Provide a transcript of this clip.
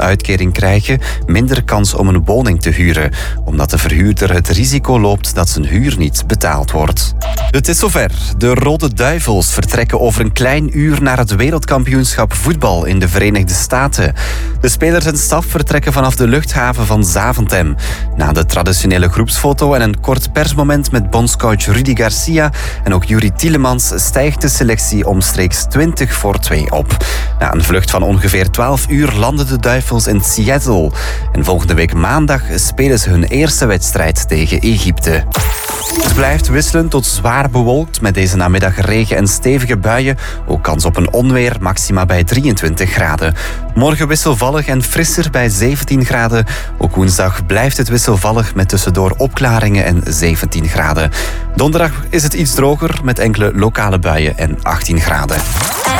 uitkering krijgen minder kans om een woning te huren, omdat de verhuurder het risico loopt dat zijn huur niet betaald wordt. Het is zover. De Rode Duivels vertrekken over een klein uur naar het wereldkampioenschap voetbal in de Verenigde Staten. De spelers en staf vertrekken vanaf de luchthaven van Zaventem. Na de traditionele groepsfoto en een kort persmoment met bondscoach Rudi Garcia en ook Juri Tielemans stijgt de selectie omstreeks 2:20 op. Na een vlucht van ongeveer 12 uur landen de Duivels in Seattle. En volgende week maandag spelen ze hun eerste wedstrijd tegen Egypte. Het blijft wisselend tot zwaar bewolkt met deze namiddag regen en stevige buien. Ook kans op een onweer, maxima bij 23 graden. Morgen wisselvallig en frisser bij 17 graden. Ook woensdag blijft het wisselvallig met tussendoor opklaringen en 17 graden. Donderdag is het iets droger met enkele lokale buien en 18 graden.